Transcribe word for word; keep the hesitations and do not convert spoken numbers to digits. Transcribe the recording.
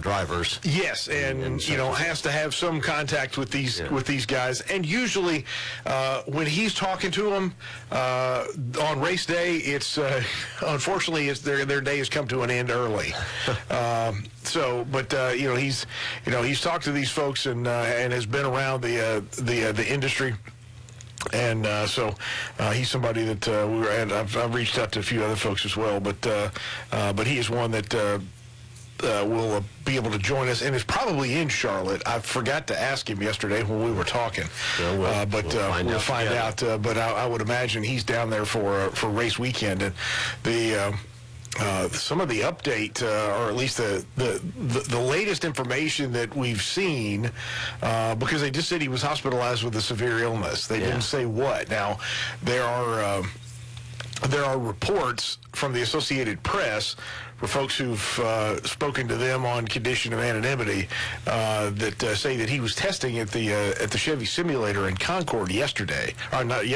drivers. Yes, and, and you know, has to have some contact with these Yeah. with these guys. And usually, uh, when he's talking to them uh, on race day, it's uh, unfortunately it's their their day has come to an end early. um, so, but uh, you know, he's you know he's talked to these folks and uh, and has been around the uh, the uh, the industry. And uh, so uh, he's somebody that uh, we were, and I've, I've reached out to a few other folks as well, but uh, uh, but he is one that uh, uh, will uh, be able to join us and is probably in Charlotte. I forgot to ask him yesterday when we were talking, Well, we'll- uh, but we'll uh, find we'll out find together. out. Uh, but I, I would imagine he's down there for uh, for race weekend, and the. Uh, Uh, some of the update, uh, or at least the, the, the, the latest information that we've seen, uh, because they just said he was hospitalized with a severe illness. They Yeah. didn't say what. Now, there are uh, there are reports from the Associated Press for folks who've uh, spoken to them on condition of anonymity uh, that uh, say that he was testing at the uh, at the Chevy simulator in Concord yesterday, or not